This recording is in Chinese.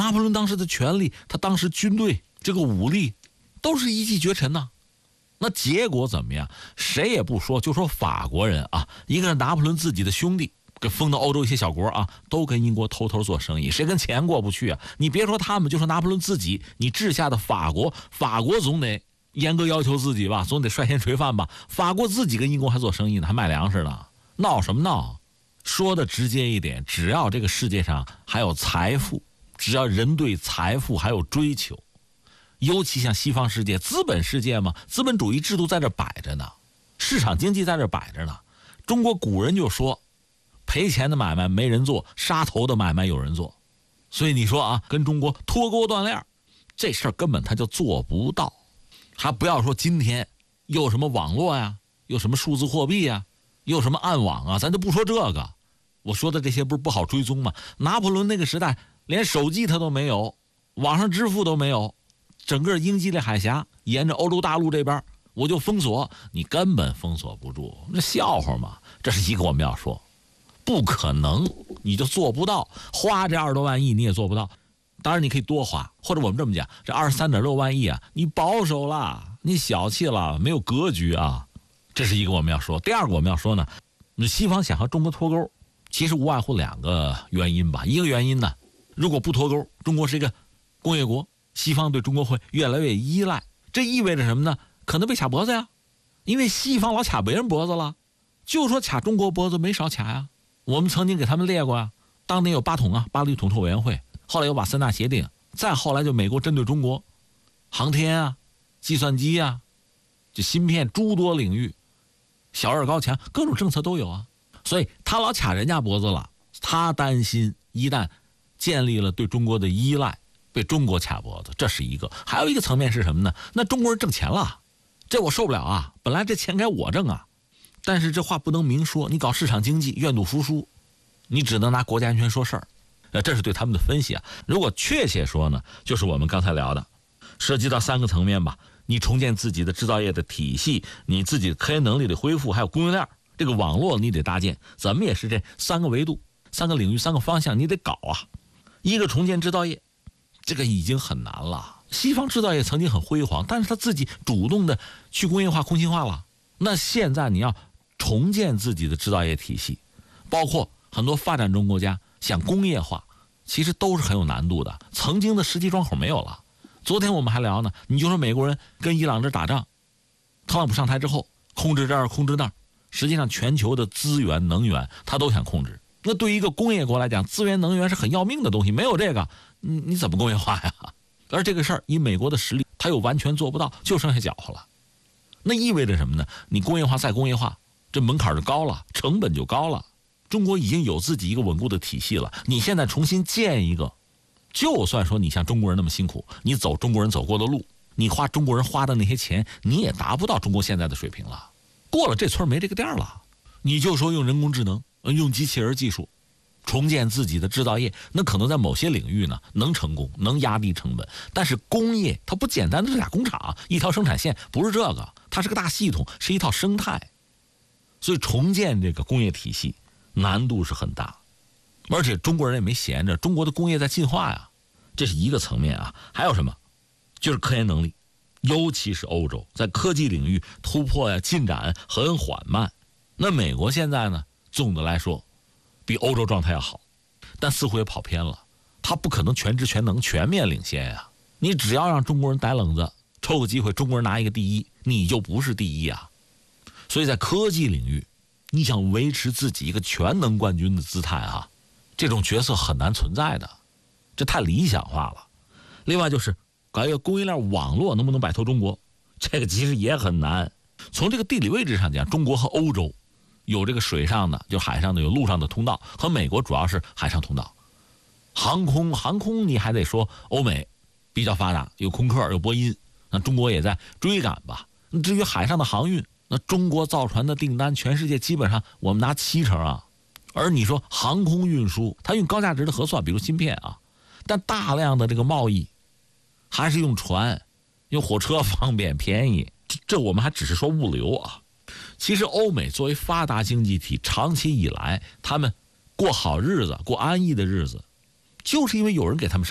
拿破仑当时的权力，他当时军队这个武力都是一骑绝尘呐。那结果怎么样？谁也不说，就说法国人啊，一个是拿破仑自己的兄弟，给封到欧洲一些小国啊，都跟英国偷偷做生意，谁跟钱过不去啊？你别说他们，就说拿破仑自己，你治下的法国总得严格要求自己吧，总得率先垂范吧。法国自己跟英国还做生意呢，还卖粮食呢，闹什么闹？说的直接一点，只要这个世界上还有财富，只要人对财富还有追求，尤其像西方世界，资本世界嘛，资本主义制度在这摆着呢，市场经济在这摆着呢。中国古人就说，赔钱的买卖没人做，杀头的买卖有人做。所以你说啊，跟中国脱钩断链，这事儿根本他就做不到。还不要说今天又什么网络呀，又什么数字货币呀，又什么暗网啊，咱就不说这个。我说的这些不是不好追踪吗？拿破仑那个时代连手机他都没有，网上支付都没有，整个英吉利海峡沿着欧洲大陆这边我就封锁，你根本封锁不住，这笑话嘛。这是一个我们要说，不可能，你就做不到，花这20多万亿你也做不到。当然你可以多花，或者我们这么讲，这23.6万亿啊，你保守了，你小气了，没有格局啊。这是一个我们要说。第二个我们要说呢，西方想和中国脱钩，其实无外乎2个原因吧。一个原因呢，如果不脱钩，中国是一个工业国，西方对中国会越来越依赖，这意味着什么呢？可能被卡脖子呀，因为西方老卡别人脖子了，就说卡中国脖子没少卡呀。我们曾经给他们列过呀，当年有8统啊，巴黎统筹委员会，后来有瓦森纳协定，再后来就美国针对中国，航天啊、计算机啊、这芯片诸多领域，小二高强，各种政策都有啊。所以他老卡人家脖子了，他担心一旦建立了对中国的依赖，被中国卡脖子，这是一个。还有一个层面是什么呢？那中国人挣钱了，这我受不了啊！本来这钱该我挣啊，但是这话不能明说，你搞市场经济，愿赌服输，你只能拿国家安全说事儿。这是对他们的分析啊。如果确切说呢，就是我们刚才聊的，涉及到3个层面吧。你重建自己的制造业的体系，你自己的科研能力的恢复，还有供应链，这个网络你得搭建。咱们也是这3个维度、3个领域、3个方向，你得搞啊。一个重建制造业，这个已经很难了。西方制造业曾经很辉煌，但是他自己主动的去工业化、空心化了。那现在你要重建自己的制造业体系，包括很多发展中国家想工业化，其实都是很有难度的。曾经的实际窗口没有了。昨天我们还聊呢，你就说美国人跟伊朗这打仗，特朗普上台之后控制这儿控制那儿，实际上全球的资源能源他都想控制。那对于一个工业国来讲，资源能源是很要命的东西，没有这个你怎么工业化呀？而这个事儿以美国的实力他又完全做不到，就剩下搅和了。那意味着什么呢？你工业化再工业化，这门槛就高了，成本就高了。中国已经有自己一个稳固的体系了，你现在重新建一个，就算说你像中国人那么辛苦，你走中国人走过的路，你花中国人花的那些钱，你也达不到中国现在的水平了。过了这村没这个店了。你就说用人工智能，用机器人技术重建自己的制造业，那可能在某些领域呢能成功，能压低成本。但是工业它不简单的是俩工厂一条生产线，不是这个，它是个大系统，是一套生态。所以重建这个工业体系难度是很大，而且中国人也没闲着，中国的工业在进化呀，这是一个层面啊。还有什么？就是科研能力，尤其是欧洲在科技领域突破呀进展很缓慢。那美国现在呢，总的来说比欧洲状态要好，但似乎也跑偏了。他不可能全知全能全面领先呀。你只要让中国人逮冷子，抽个机会中国人拿一个第一，你就不是第一啊。所以在科技领域，你想维持自己一个全能冠军的姿态啊，这种角色很难存在的，这太理想化了。另外就是搞一个供应链网络能不能摆脱中国，这个其实也很难。从这个地理位置上讲，中国和欧洲有这个水上的，就海上的，有陆上的通道，和美国主要是海上通道。航空你还得说欧美比较发达，有空客有波音，那中国也在追赶吧。至于海上的航运，那中国造船的订单全世界基本上我们拿70%啊。而你说航空运输，它用高价值的核算，比如芯片啊，但大量的这个贸易还是用船用火车方便便宜，这我们还只是说物流啊。其实欧美作为发达经济体，长期以来他们过好日子过安逸的日子，就是因为有人给他们